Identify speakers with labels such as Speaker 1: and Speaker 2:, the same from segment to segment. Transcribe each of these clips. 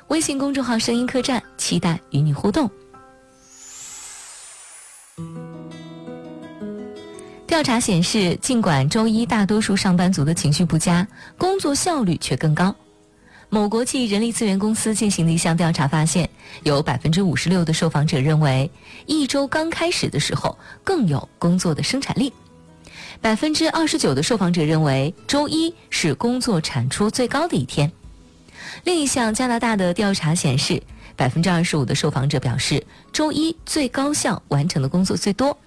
Speaker 1: 微信公众号声音客栈，期待与你互动。调查显示，尽管周一大多数上班族的情绪不佳，工作效率却更高。某国际人力资源公司进行的一项调查发现，有 56% 的受访者认为一周刚开始的时候更有工作的生产力， 29% 的受访者认为周一是工作产出最高的一天。另一项加拿大的调查显示， 25% 的受访者表示周一最高效完成的工作最多，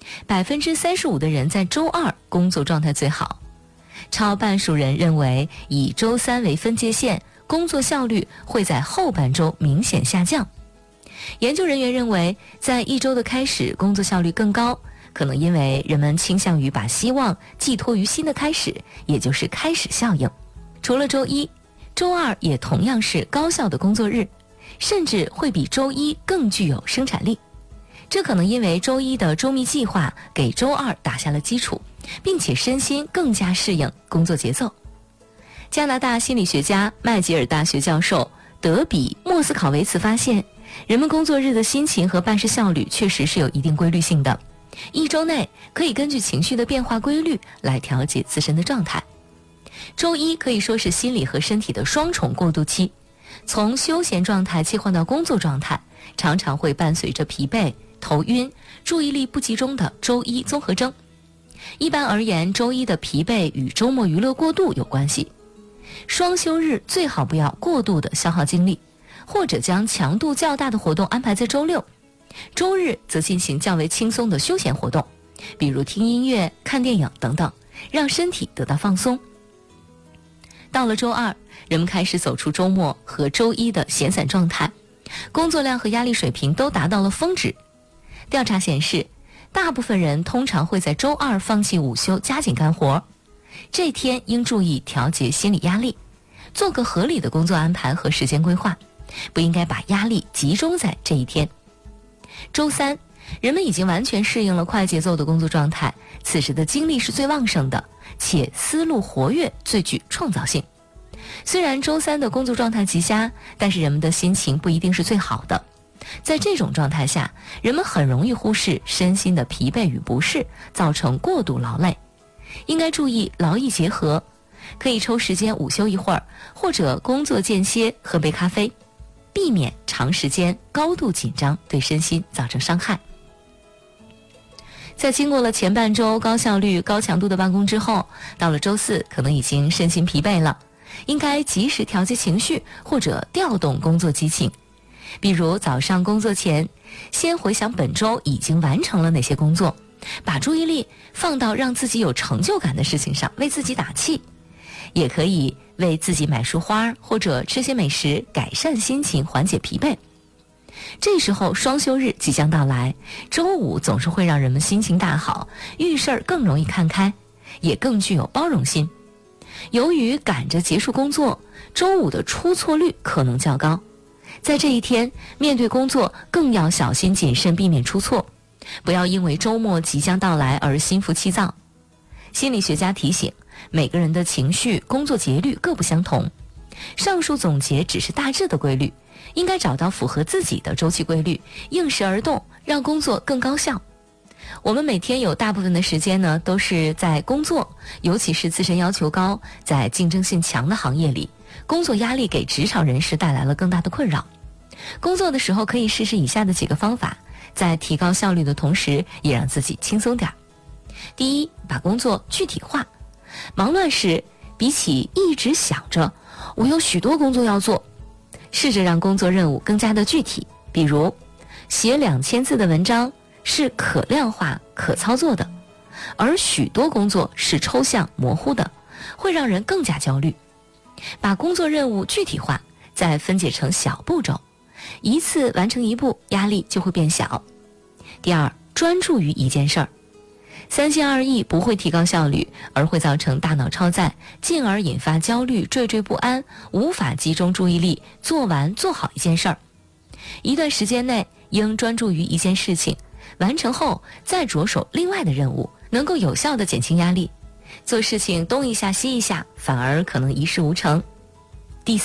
Speaker 1: 35% 的人在周二工作状态最好，超半数人认为以周三为分界线，工作效率会在后半周明显下降。研究人员认为，在一周的开始工作效率更高，可能因为人们倾向于把希望寄托于新的开始，也就是开始效应。除了周一，周二也同样是高效的工作日，甚至会比周一更具有生产力。这可能因为周一的周密计划给周二打下了基础，并且身心更加适应工作节奏。加拿大心理学家麦吉尔大学教授德比莫斯考维茨发现，人们工作日的心情和办事效率确实是有一定规律性的，一周内可以根据情绪的变化规律来调节自身的状态。周一可以说是心理和身体的双重过渡期，从休闲状态切换到工作状态，常常会伴随着疲惫、头晕、注意力不集中的周一综合征。一般而言，周一的疲惫与周末娱乐过度有关系。双休日最好不要过度的消耗精力，或者将强度较大的活动安排在周六，周日则进行较为轻松的休闲活动，比如听音乐、看电影等等，让身体得到放松。到了周二，人们开始走出周末和周一的闲散状态，工作量和压力水平都达到了峰值。调查显示，大部分人通常会在周二放弃午休，加紧干活。这天应注意调节心理压力，做个合理的工作安排和时间规划，不应该把压力集中在这一天。周三，人们已经完全适应了快节奏的工作状态，此时的精力是最旺盛的，且思路活跃，最具创造性。虽然周三的工作状态极佳，但是人们的心情不一定是最好的。在这种状态下，人们很容易忽视身心的疲惫与不适，造成过度劳累。应该注意劳逸结合，可以抽时间午休一会儿，或者工作间歇喝杯咖啡，避免长时间高度紧张对身心造成伤害。在经过了前半周高效率、高强度的办公之后，到了周四可能已经身心疲惫了，应该及时调节情绪或者调动工作激情。比如早上工作前，先回想本周已经完成了哪些工作，把注意力放到让自己有成就感的事情上，为自己打气。也可以为自己买束花或者吃些美食，改善心情，缓解疲惫。这时候双休日即将到来，周五总是会让人们心情大好，遇事儿更容易看开，也更具有包容心。由于赶着结束工作，周五的出错率可能较高。在这一天，面对工作更要小心谨慎，避免出错，不要因为周末即将到来而心浮气躁。心理学家提醒，每个人的情绪、工作节律各不相同，上述总结只是大致的规律，应该找到符合自己的周期规律，应时而动，让工作更高效。我们每天有大部分的时间呢，都是在工作，尤其是自身要求高、在竞争性强的行业里，工作压力给职场人士带来了更大的困扰。工作的时候可以试试以下的几个方法，在提高效率的同时，也让自己轻松点。第一，把工作具体化。忙乱时，比起一直想着我有许多工作要做，试着让工作任务更加的具体。比如，写2000字的文章是可量化、可操作的，而许多工作是抽象、模糊的，会让人更加焦虑。把工作任务具体化，再分解成小步骤，一次完成一步，压力就会变小。第二，专注于一件事儿。三心二意不会提高效率，而会造成大脑超载，进而引发焦虑、惴惴不安，无法集中注意力做好一件事儿。一段时间内应专注于一件事情，完成后再着手另外的任务，能够有效地减轻压力。做事情东一下西一下，反而可能一事无成。第三，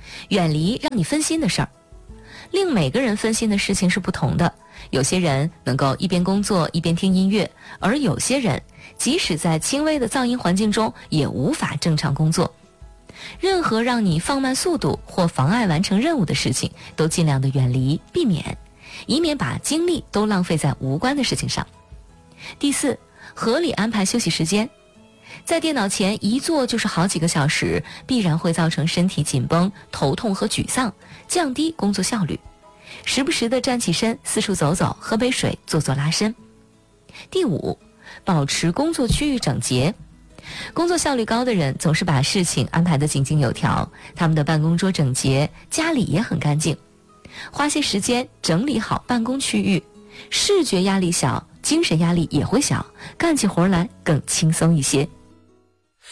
Speaker 1: 远离让你分心的事儿。令每个人分心的事情是不同的，有些人能够一边工作一边听音乐，而有些人即使在轻微的噪音环境中也无法正常工作。任何让你放慢速度或妨碍完成任务的事情都尽量的远离避免，以免把精力都浪费在无关的事情上。第四，合理安排休息时间。在电脑前一坐就是好几个小时，必然会造成身体紧绷、头痛和沮丧，降低工作效率。时不时地站起身，四处走走，喝杯水，做做拉伸。第五，保持工作区域整洁。工作效率高的人总是把事情安排得井井有条，他们的办公桌整洁，家里也很干净。花些时间整理好办公区域，视觉压力小，精神压力也会小，干起活来更轻松一些。